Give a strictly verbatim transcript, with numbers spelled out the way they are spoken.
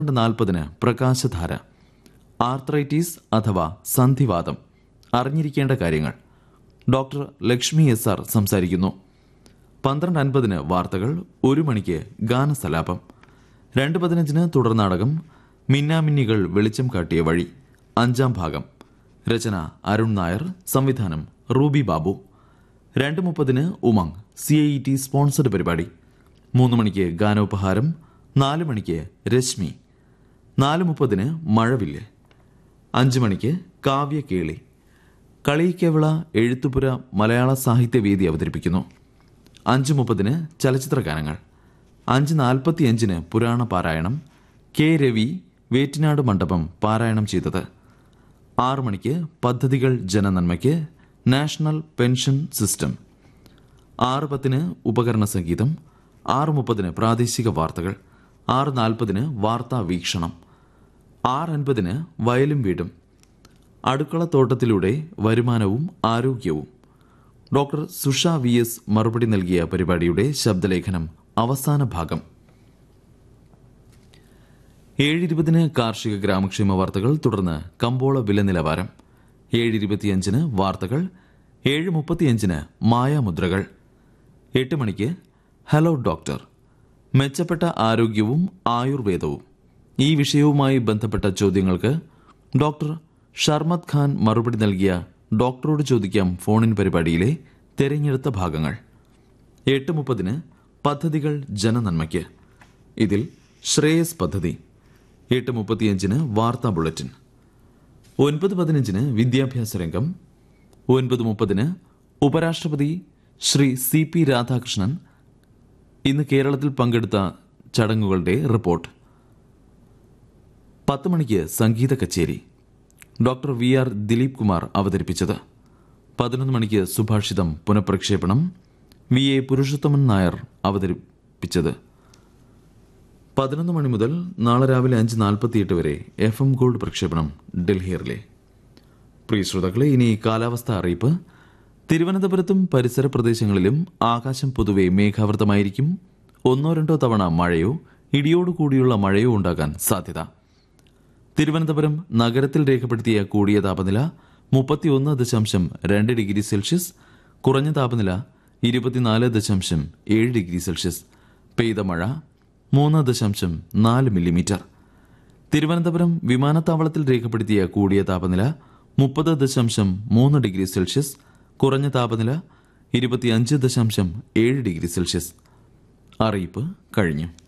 നാൽപ്പതിന് പ്രകാശധാര. ആർത്രൈറ്റീസ് അഥവാ സന്ധിവാതം, അറിഞ്ഞിരിക്കേണ്ട കാര്യങ്ങൾ. ഡോക്ടർ ലക്ഷ്മി എസ് ആർ സംസാരിക്കുന്നു. പന്ത്രണ്ട് അൻപതിന് വാർത്തകൾ. ഒരു മണിക്ക് ഗാനസലാപം. രണ്ട് പതിനഞ്ചിന് തുടർനാടകം മിന്നാമിന്നികൾ വെളിച്ചം കാട്ടിയ വഴി, അഞ്ചാം ഭാഗം. രചന അരുൺ നായർ, സംവിധാനം റൂബി ബാബു. രണ്ട് മുപ്പതിന് Umang C I T sponsored പരിപാടി. മൂന്ന് മണിക്ക് ഗാനോപഹാരം. നാല് മണിക്ക് രശ്മി. നാല് മുപ്പതിന് മഴവില്ല്. അഞ്ച് മണിക്ക് കാവ്യകേളി. കളിയിക്കേവിള എഴുത്തുപുര മലയാള സാഹിത്യവേദി അവതരിപ്പിക്കുന്നു. അഞ്ച് മുപ്പതിന് ചലച്ചിത്ര ഗാനങ്ങൾ. അഞ്ച് നാൽപ്പത്തിയഞ്ചിന് പുരാണ പാരായണം. കെ രവി വേറ്റിനാട് മണ്ഡപം പാരായണം ചെയ്തത്. ആറു മണിക്ക് പദ്ധതികൾ ജനനന്മയ്ക്ക്, നാഷണൽ പെൻഷൻ സിസ്റ്റം. ആറ് പത്തിന് ഉപകരണ സംഗീതം. ആറ് മുപ്പതിന് പ്രാദേശിക വാർത്തകൾ. ആറ് നാൽപ്പതിന് വാർത്താ വീക്ഷണം. ആറ് അൻപതിന് വയലും വീടും. അടുക്കളത്തോട്ടത്തിലൂടെ വരുമാനവും ആരോഗ്യവും. ഡോക്ടർ സുഷ വി എസ് മറുപടി നൽകിയ പരിപാടിയുടെ ശബ്ദലേഖനം അവസാന ഭാഗം. ഏഴ് ഇരുപതിന് കാർഷിക ഗ്രാമക്ഷേമ വാർത്തകൾ. തുടർന്ന് കമ്പോള വില നിലവാരം. ഏഴ് ഇരുപത്തിയഞ്ചിന് വാർത്തകൾ. ഏഴ് മുപ്പത്തിയഞ്ചിന് മായാമുദ്രകൾ. എട്ട് മണിക്ക് ഹലോ ഡോക്ടർ, മെച്ചപ്പെട്ട ആരോഗ്യവും ആയുർവേദവും. ഈ വിഷയവുമായി ബന്ധപ്പെട്ട ചോദ്യങ്ങൾക്ക് ഡോക്ടർ ഷർമദ് ഖാൻ മറുപടി നൽകിയ ഡോക്ടറോട് ചോദിക്കാം ഫോണിൻ പരിപാടിയിലെ തെരഞ്ഞെടുത്ത ഭാഗങ്ങൾ. എട്ട് മുപ്പതിന് പദ്ധതികൾ ജനനന്മയ്ക്ക്. ഇതിൽ ശ്രേയസ് പദ്ധതി. എട്ട് മുപ്പത്തിയഞ്ചിന് വാർത്താ ബുള്ളറ്റിൻ. ഒൻപത് പതിനഞ്ചിന് വിദ്യാഭ്യാസ രംഗം. ഒൻപത് മുപ്പതിന് ഉപരാഷ്ട്രപതി ശ്രീ സി പി രാധാകൃഷ്ണൻ ഇന്ന് കേരളത്തിൽ പങ്കെടുത്ത ചടങ്ങുകളുടെ റിപ്പോർട്ട്. പത്ത് മണിക്ക് സംഗീത കച്ചേരി. Doctor V R Dileep Kumar അവതരിപ്പിച്ചത്. പതിനൊന്ന് മണിക്ക് സുഭാഷിതം പുനഃപ്രക്ഷേപണം. വി എ പുരുഷോത്തമൻ നായർ അവതരിപ്പിച്ചത്. പതിനൊന്ന് മണി മുതൽ നാളെ രാവിലെ അഞ്ച് നാൽപ്പത്തിയെട്ട് വരെ എഫ് എം ഗോൾഡ് പ്രക്ഷേപണം ഡൽഹിയിലെ. പ്രിയ ശ്രോതാക്കളെ, ഇനി കാലാവസ്ഥ അറിയിപ്പ്. തിരുവനന്തപുരത്തും പരിസര പ്രദേശങ്ങളിലും ആകാശം പൊതുവെ മേഘാവൃതമായിരിക്കും. ഒന്നോ രണ്ടോ തവണ മഴയോ ഇടിയോടുകൂടിയുള്ള മഴയോ ഉണ്ടാകാൻ സാധ്യത. തിരുവനന്തപുരം നഗരത്തിൽ രേഖപ്പെടുത്തിയ കൂടിയ താപനില മുപ്പത്തിയൊന്ന് ദശാംശം രണ്ട് ഡിഗ്രി സെൽഷ്യസ്, കുറഞ്ഞ താപനില ഇരുപത്തിനാല് ദശാംശം ഏഴ് ഡിഗ്രി സെൽഷ്യസ്. പെയ്ത മഴ മൂന്ന് ദശാംശം നാല് മില്ലിമീറ്റർ. തിരുവനന്തപുരം വിമാനത്താവളത്തിൽ രേഖപ്പെടുത്തിയ കൂടിയ താപനില മുപ്പത് ദശാംശം മൂന്ന് ഡിഗ്രി സെൽഷ്യസ്, കുറഞ്ഞ താപനില ഇരുപത്തിയഞ്ച് ദശാംശം ഏഴ് ഡിഗ്രി സെൽഷ്യസ്. അറിയിപ്പ് കഴിഞ്ഞു.